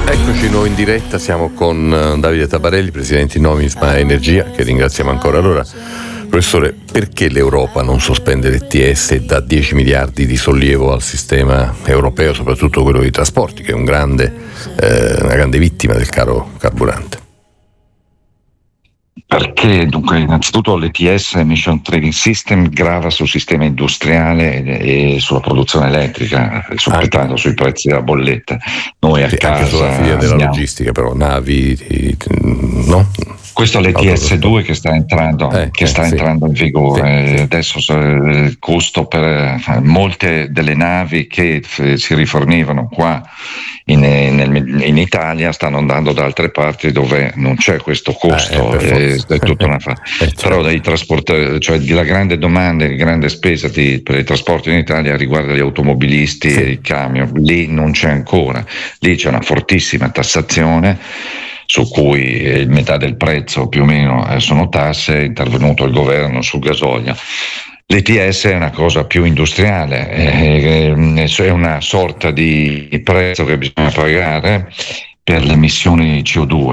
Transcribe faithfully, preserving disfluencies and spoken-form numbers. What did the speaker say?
Eccoci noi in diretta, siamo con Davide Tabarelli, presidente di Nomisma Energia, che ringraziamo ancora. Allora, professore, perché l'Europa non sospende l'E T S e dà dieci miliardi di sollievo al sistema europeo, soprattutto quello dei trasporti, che è un grande, eh, una grande vittima del caro carburante? Perché dunque innanzitutto l'E T S, Emission Trading System, grava sul sistema industriale e sulla produzione elettrica, soprattutto sui prezzi della bolletta. Noi a sì, casa anche sulla filiera della abbiamo... logistica, però navi, no? Questo è l'E T S due che sta entrando, eh, che eh, sta sì. entrando in vigore. Sì, sì. Adesso il costo per molte delle navi che si rifornivano qua in, in, in Italia stanno andando da altre parti dove non c'è questo costo, eh, è, è tutta una fa- eh, certo. Però dai trasportatori, cioè la grande domanda e grande spesa di, per i trasporti in Italia riguarda gli automobilisti sì. e i camion. Lì non c'è ancora, lì c'è una fortissima tassazione su cui metà del prezzo più o meno sono tasse, è intervenuto il governo sul gasolio. L'E T S è una cosa più industriale, è una sorta di prezzo che bisogna pagare per le emissioni C O due.